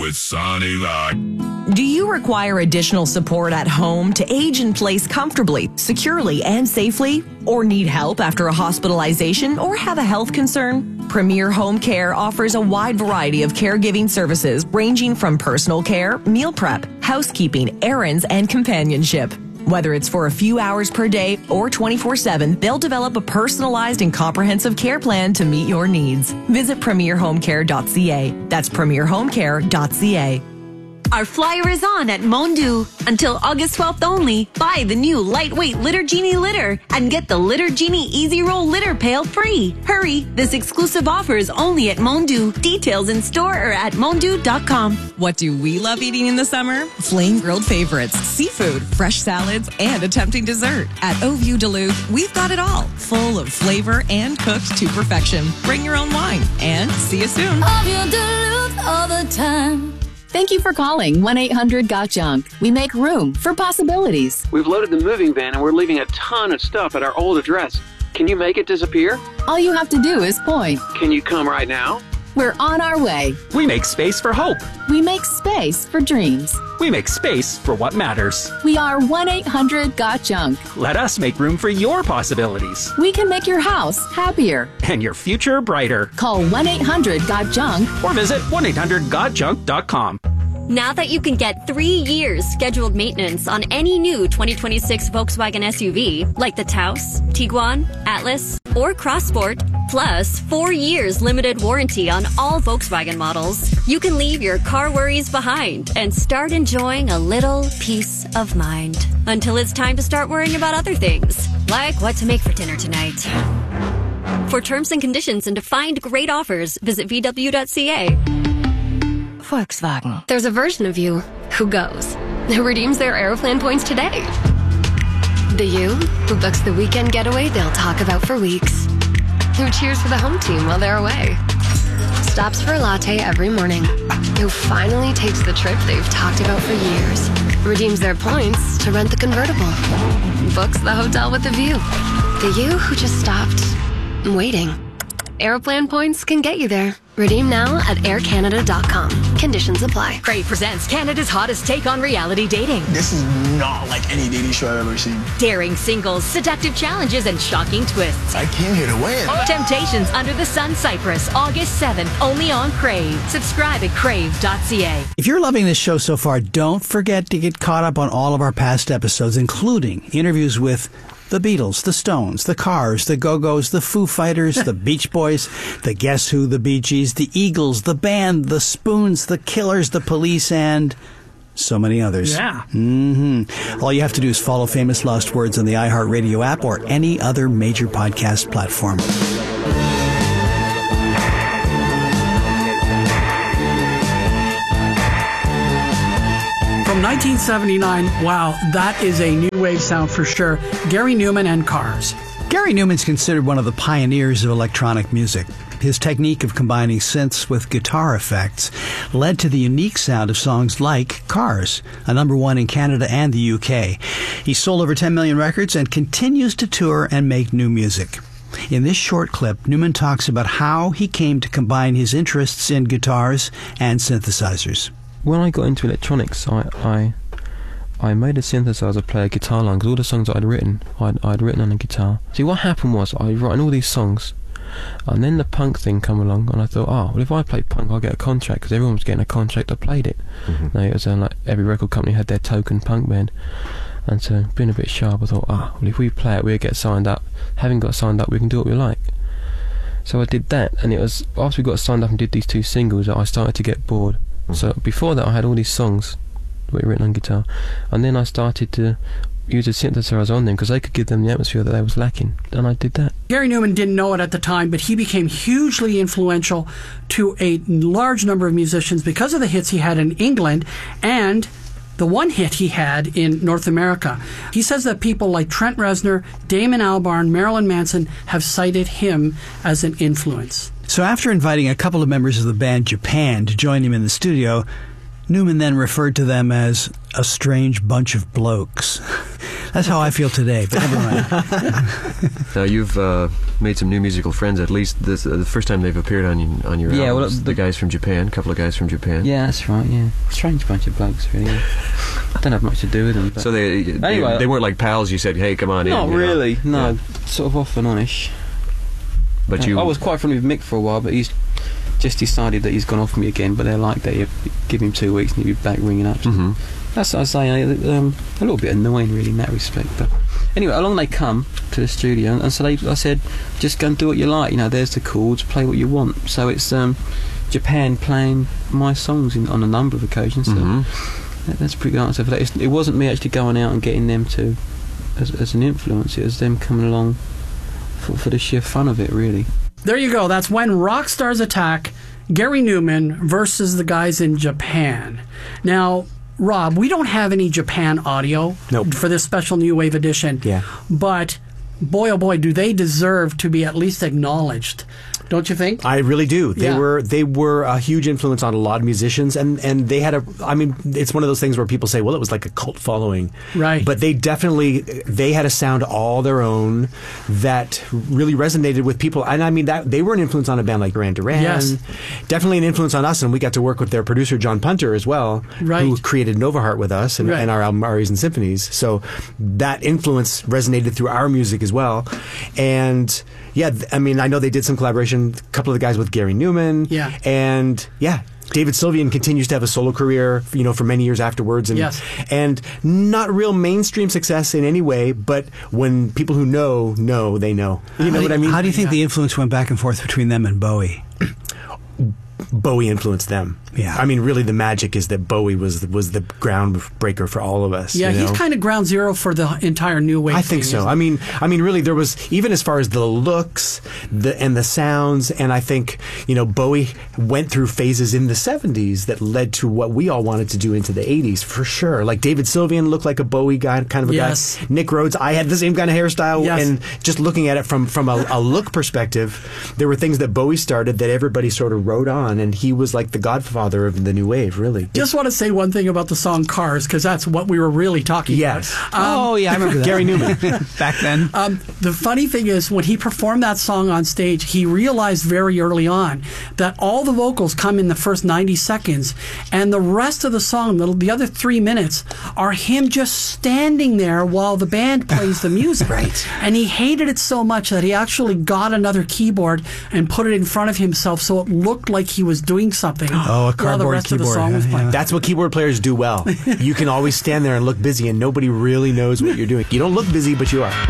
with Sonny Rock. Do you require additional support at home to age in place comfortably, securely, and safely? Or need help after a hospitalization or have a health concern? Premier Home Care offers a wide variety of caregiving services ranging from personal care, meal prep, housekeeping, errands, and companionship. Whether it's for a few hours per day or 24/7, they'll develop a personalized and comprehensive care plan to meet your needs. Visit premierhomecare.ca. That's premierhomecare.ca. Our flyer is on at Mondu. Until August 12th only, buy the new lightweight Litter Genie litter and get the Litter Genie Easy Roll litter pail free. Hurry, this exclusive offer is only at Mondu. Details in store or at mondu.com. What do we love eating in the summer? Flame grilled favorites, seafood, fresh salads, and a tempting dessert. At Au View Duluth, we've got it all, full of flavor and cooked to perfection. Bring your own wine and see you soon. Au View Duluth all the time. Thank you for calling 1-800-GOT-JUNK. We make room for possibilities. We've loaded the moving van and we're leaving a ton of stuff at our old address. Can you make it disappear? All you have to do is point. Can you come right now? We're on our way. We make space for hope. We make space for dreams. We make space for what matters. We are 1-800-GOT-JUNK. Let us make room for your possibilities. We can make your house happier. And your future brighter. Call 1-800-GOT-JUNK. Or visit 1-800-GOT-JUNK.com. Now that you can get 3 years scheduled maintenance on any new 2026 Volkswagen SUV, like the Taos, Tiguan, Atlas, or Crossport, plus 4 years limited warranty on all Volkswagen models, you can leave your car worries behind and start enjoying a little peace of mind. Until it's time to start worrying about other things, like what to make for dinner tonight. For terms and conditions and to find great offers, visit VW.ca. Volkswagen. There's a version of you who goes, who redeems their Aeroplan points today. The you who books the weekend getaway they'll talk about for weeks. Who cheers for the home team while they're away. Stops for a latte every morning. Who finally takes the trip they've talked about for years. Redeems their points to rent the convertible. Books the hotel with the view. The you who just stopped waiting. Aeroplan points can get you there. Redeem now at aircanada.com. Conditions apply. Crave presents Canada's hottest take on reality dating. This is not like any dating show I've ever seen. Daring singles, seductive challenges, and shocking twists. I came here to win. Temptations Under the Sun Cyprus, August 7th, only on Crave. Subscribe at crave.ca. If you're loving this show so far, don't forget to get caught up on all of our past episodes, including interviews with the Beatles, the Stones, the Cars, the Go-Go's, the Foo Fighters, the Beach Boys, the Guess Who, the Bee Gees, the Eagles, the Band, the Spoons, the Killers, the Police, and so many others. Yeah. All you have to do is follow Famous Lost Words on the iHeartRadio app or any other major podcast platform. From 1979, wow, that is a new wave sound for sure. Gary Newman and Cars. Gary Newman's considered one of the pioneers of electronic music. His technique of combining synths with guitar effects led to the unique sound of songs like Cars, a #1 in Canada and the UK. He sold over 10 million records and continues to tour and make new music. In this short clip, Newman talks about how he came to combine his interests in guitars and synthesizers. When I got into electronics, I made a synthesizer play a guitar line, because all the songs that I'd written on a guitar. See, what happened was I was writing all these songs, and then the punk thing come along, and I thought, well, if I play punk, I'll get a contract, because everyone was getting a contract. I played it. Now, it was like every record company had their token punk band, and so being a bit sharp, I thought, well, if we play it, we'll get signed up. Having got signed up, we can do what we like. So I did that, and it was after we got signed up and did these 2 singles that I started to get bored. So before that, I had all these songs that were written on guitar, and then I started to use a synthesizer on them because they could give them the atmosphere that they was lacking, and I did that. Gary Newman didn't know it at the time, but he became hugely influential to a large number of musicians because of the hits he had in England and the one hit he had in North America. He says that people like Trent Reznor, Damon Albarn, Marilyn Manson have cited him as an influence. So after inviting a couple of members of the band Japan to join him in the studio, Newman then referred to them as a strange bunch of blokes. That's how I feel today, but never mind. Now, you've made some new musical friends, at least this the first time they've appeared on your Yeah, albums. well, the guys from Japan, a couple of guys from Japan. Yeah, that's right, yeah. Strange bunch of blokes, really. I don't have much to do with them. But So they weren't like pals, you said, hey, come on in. Not you know? really, no. Yeah. Sort of off and on-ish. But you... I was quite friendly with Mick for a while, but he's just decided that he's gone off me again, but they're like that. You give him 2 weeks and he'll be back ringing up. Mm-hmm. That's what I say, a little bit annoying, really, in that respect. But anyway, along they come to the studio, and so I said, just go and do what you like. You know, there's the chords, play what you want. So it's Japan playing my songs on a number of occasions. So that's a pretty good answer for that. It wasn't me actually going out and getting them to as an influence. It was them coming along for the sheer fun of it, really. There you go. That's When Rock Stars Attack, Gary Newman versus the guys in Japan. Now, Rob, we don't have any Japan audio for this special New Wave edition. Yeah. But boy, oh boy, do they deserve to be at least acknowledged. Don't you think? I really do. They Yeah. were a huge influence on a lot of musicians, and they had it's one of those things where people say, well, it was like a cult following. Right. But they had a sound all their own that really resonated with people. And I mean, that they were an influence on a band like Duran Duran. Yes. Definitely an influence on us, and we got to work with their producer, John Punter, as well, Right. who created Nova Heart with us and our album Arias and Symphonies. So that influence resonated through our music as well. And yeah, I mean, I know they did some collaboration, a couple of the guys with Gary Newman. Yeah. And yeah, David Sylvian continues to have a solo career, for many years afterwards. And, Yes. and not real mainstream success in any way, but when people who know, they know. You know what I mean? How do you think the influence went back and forth between them and Bowie? Bowie influenced them. Yeah. I mean, really, the magic is that Bowie was the groundbreaker for all of us. Yeah, he's kind of ground zero for the entire New Wave. I think so. I mean, really, there was, even as far as the looks and the sounds, and I think, Bowie went through phases in the 70s that led to what we all wanted to do into the 80s, for sure. Like David Sylvian looked like a Bowie guy, kind of a guy. Nick Rhodes, I had the same kind of hairstyle, and just looking at it from a look perspective, there were things that Bowie started that everybody sort of wrote on, and he was like the godfather of the new wave, really. Just want to say one thing about the song Cars, because that's what we were really talking about. I remember that. Gary Newman. Back then. The funny thing is, when he performed that song on stage, he realized very early on that all the vocals come in the first 90 seconds, and the rest of the song, the other 3 minutes, are him just standing there while the band plays the music. Right. And he hated it so much that he actually got another keyboard and put it in front of himself so it looked like he was doing something. Oh, a while the cardboard rest keyboard. Of the song was playing. That's what keyboard players do well. You can always stand there and look busy, and nobody really knows what you're doing. You don't look busy, but you are.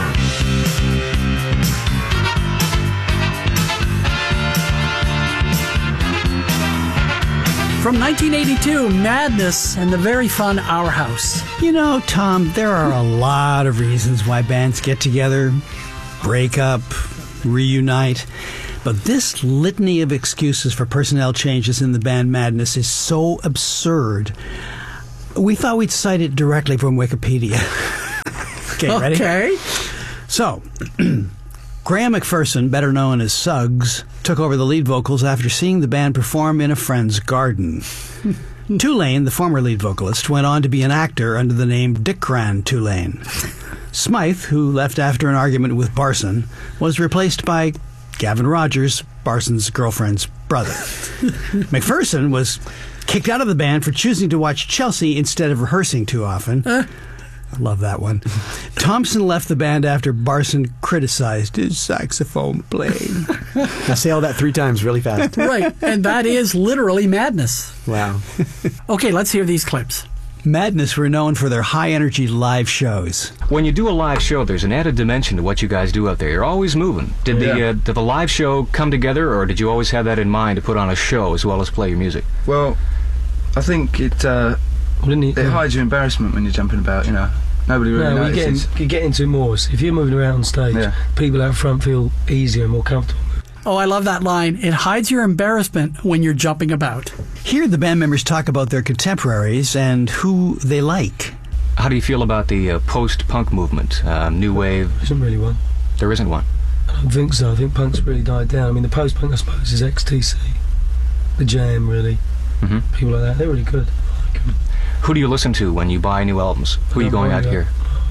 From 1982, Madness and the very fun Our House. Tom, there are a lot of reasons why bands get together, break up, reunite. But this litany of excuses for personnel changes in the band Madness is so absurd. We thought we'd cite it directly from Wikipedia. Okay, ready? Okay. So, Graham McPherson, better known as Suggs, took over the lead vocals after seeing the band perform in a friend's garden. Tulane, the former lead vocalist, went on to be an actor under the name Dickran Tulane. Smythe, who left after an argument with Barson, was replaced by Gavin Rogers, Barson's girlfriend's brother. McPherson was kicked out of the band for choosing to watch Chelsea instead of rehearsing too often. I love that one. Thompson left the band after Barson criticized his saxophone playing. Now say all that 3 times really fast. Right, and that is literally Madness. Wow. Okay, let's hear these clips. Madness were known for their high-energy live shows. When you do a live show, there's an added dimension to what you guys do out there. You're always moving. Did the live show come together, or did you always have that in mind to put on a show as well as play your music? Well, I think it hides your embarrassment when you're jumping about, Nobody really notices. You get into it more. So if you're moving around on stage, people out front feel easier and more comfortable. Oh, I love that line. It hides your embarrassment when you're jumping about. Here, the band members talk about their contemporaries and who they like. How do you feel about the post-punk movement, new wave? There isn't really one. There isn't one? I don't think so. I think punk's really died down. I mean, the post-punk, I suppose, is XTC, The Jam, really. People like that. They're really good. I like them. Who do you listen to when you buy new albums? Who are you going out here?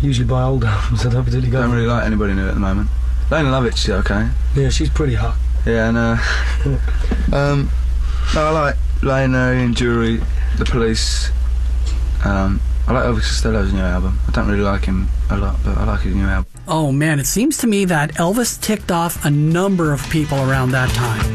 usually buy old albums. I don't particularly go. Don't really like anybody new at the moment. Lena Lovitch, okay. Yeah, she's pretty hot. Yeah, and no, I like Lena, Ian Jury, The Police. I like Elvis Costello's new album. I don't really like him a lot, but I like his new album. Oh man, it seems to me that Elvis ticked off a number of people around that time.